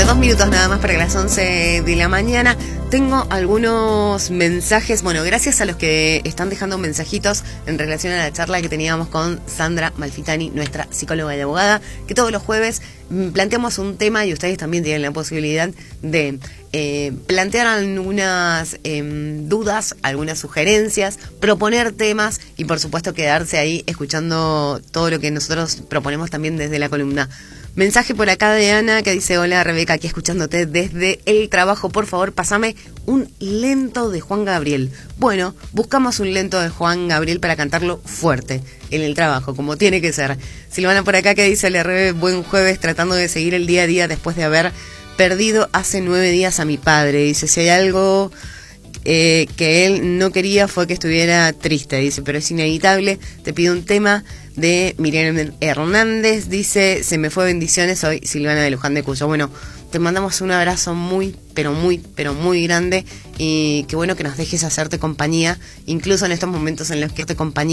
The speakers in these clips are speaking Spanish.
Bueno, 2 minutos nada más para las 11 de la mañana. Tengo algunos mensajes, bueno, gracias a los que están dejando mensajitos en relación a la charla que teníamos con Sandra Malfitani, nuestra psicóloga y abogada, que todos los jueves planteamos un tema y ustedes también tienen la posibilidad de plantear algunas dudas, algunas sugerencias, proponer temas y por supuesto quedarse ahí escuchando todo lo que nosotros proponemos también desde la columna. Mensaje por acá de Ana que dice: hola Rebeca, aquí escuchándote desde el trabajo, por favor pásame un lento de Juan Gabriel. Bueno, buscamos un lento de Juan Gabriel para cantarlo fuerte en el trabajo, como tiene que ser. Silvana por acá que dice: hola Rebe, buen jueves, tratando de seguir el día a día después de haber perdido hace 9 días a mi padre. Dice, si hay algo que él no quería fue que estuviera triste, dice, pero es inevitable. Te pido un tema de Miriam Hernández, dice, se me fue bendiciones, soy Silvana de Luján de Cuyo. Bueno, te mandamos un abrazo muy, pero muy grande, y qué bueno que nos dejes hacerte compañía, incluso en estos momentos en los que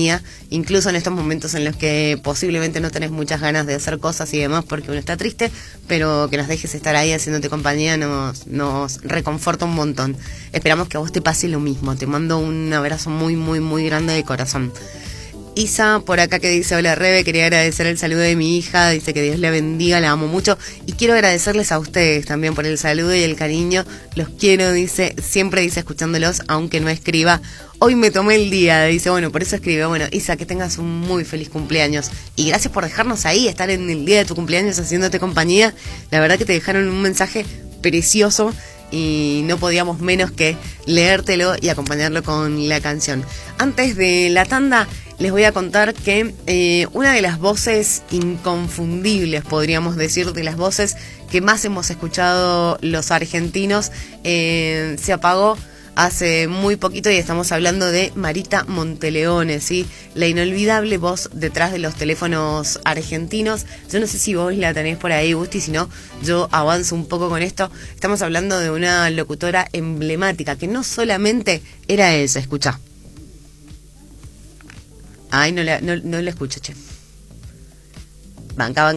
posiblemente no tenés muchas ganas de hacer cosas y demás porque uno está triste, pero que nos dejes estar ahí haciéndote compañía nos reconforta un montón. Esperamos que a vos te pase lo mismo. Te mando un abrazo muy grande de corazón. Isa por acá que dice: hola Rebe, quería agradecer el saludo de mi hija, dice que Dios la bendiga, la amo mucho y quiero agradecerles a ustedes también por el saludo y el cariño, los quiero, dice, siempre dice escuchándolos aunque no escriba, hoy me tomé el día, dice, bueno, por eso escribió. Bueno, Isa, que tengas un muy feliz cumpleaños y gracias por dejarnos ahí, estar en el día de tu cumpleaños haciéndote compañía. La verdad que te dejaron un mensaje precioso y no podíamos menos que leértelo y acompañarlo con la canción. Antes de la tanda les voy a contar que una de las voces inconfundibles, podríamos decir, de las voces que más hemos escuchado los argentinos, se apagó hace muy poquito y estamos hablando de Marita Monteleone, ¿sí? La inolvidable voz detrás de los teléfonos argentinos. Yo no sé si vos la tenés por ahí, Gusti, si no, yo avanzo un poco con esto. Estamos hablando de una locutora emblemática que no solamente era ella, escuchá. Ay, no la escucho, che. Banca.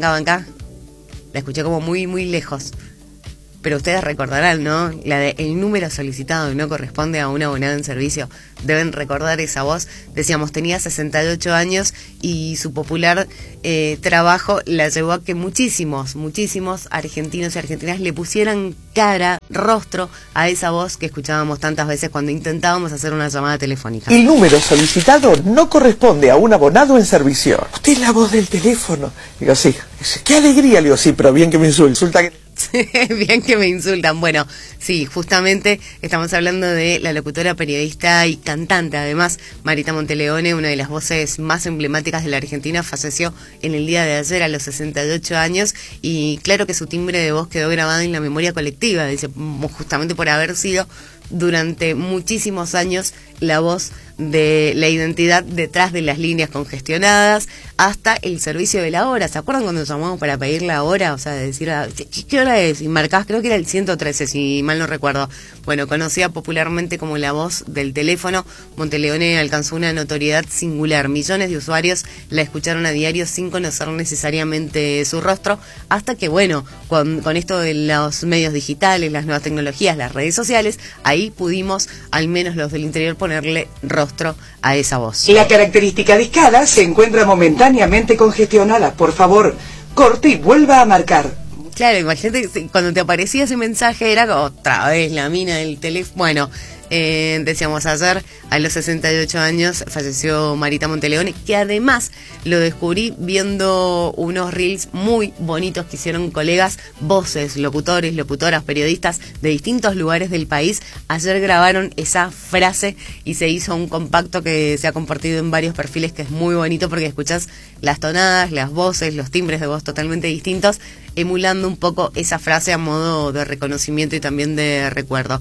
La escuché como muy lejos. Pero ustedes recordarán, ¿no? La de el número solicitado no corresponde a un abonado en servicio. Deben recordar esa voz. Decíamos, tenía 68 años y su popular trabajo la llevó a que muchísimos argentinos y argentinas le pusieran cara, rostro a esa voz que escuchábamos tantas veces cuando intentábamos hacer una llamada telefónica. El número solicitado no corresponde a un abonado en servicio. Usted es la voz del teléfono. Digo, sí. Qué alegría, le digo, sí, pero bien que me insulta que... Bien que me insultan. Bueno, sí, justamente estamos hablando de la locutora, periodista y cantante, además, Marita Monteleone, una de las voces más emblemáticas de la Argentina. Falleció en el día de ayer a los 68 años y claro que su timbre de voz quedó grabado en la memoria colectiva, dice, justamente por haber sido durante muchísimos años la voz de la identidad detrás de las líneas congestionadas, hasta el servicio de la hora. ¿Se acuerdan cuando llamamos para pedir la hora? O sea, de decir, ¿qué hora es? Y marcabas, creo que era el 113, si mal no recuerdo. Bueno, conocida popularmente como la voz del teléfono, Monteleone alcanzó una notoriedad singular. Millones de usuarios la escucharon a diario sin conocer necesariamente su rostro, hasta que, bueno, con esto de los medios digitales, las nuevas tecnologías, las redes sociales, ahí pudimos, al menos los del interior, ponerle rostro a esa voz. La característica discada se encuentra momentáneamente congestionada. Por favor, corte y vuelva a marcar. Claro, imagínate, cuando te aparecía ese mensaje era como, otra vez la mina del teléfono. Bueno, decíamos ayer, a los 68 años falleció Marita Monteleone, que además lo descubrí viendo unos reels muy bonitos que hicieron colegas, voces, locutores, locutoras, periodistas de distintos lugares del país. Ayer grabaron esa frase y se hizo un compacto que se ha compartido en varios perfiles, que es muy bonito porque escuchás las tonadas, las voces, los timbres de voz totalmente distintos, emulando un poco esa frase a modo de reconocimiento y también de recuerdo.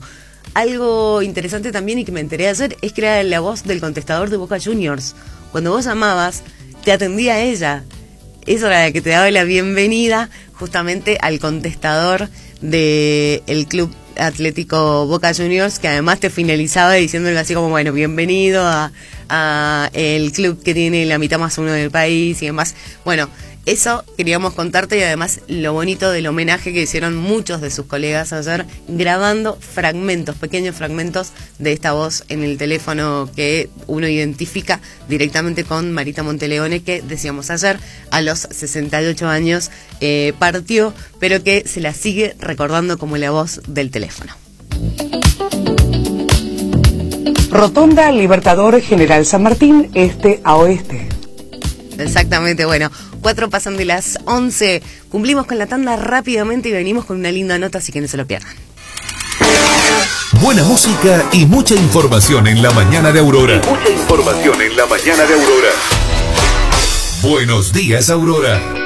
Algo interesante también y que me enteré ayer es que era la voz del contestador de Boca Juniors. Cuando vos llamabas, te atendía ella. Eso era la que te daba la bienvenida justamente al contestador del Club Atlético Boca Juniors, que además te finalizaba diciéndole así como, bueno, bienvenido a el club que tiene la mitad más uno del país y demás. Bueno, Eso queríamos contarte, y además lo bonito del homenaje que hicieron muchos de sus colegas ayer, grabando fragmentos, pequeños fragmentos de esta voz en el teléfono que uno identifica directamente con Marita Monteleone, que decíamos ayer, a los 68 años partió, pero que se la sigue recordando como la voz del teléfono. Rotonda Libertador General San Martín, este a oeste. Exactamente, bueno, 4 pasan de las 11, cumplimos con la tanda rápidamente y venimos con una linda nota, así que no se lo pierdan. Buena música y mucha información en la mañana de Aurora. Buenos días, Aurora.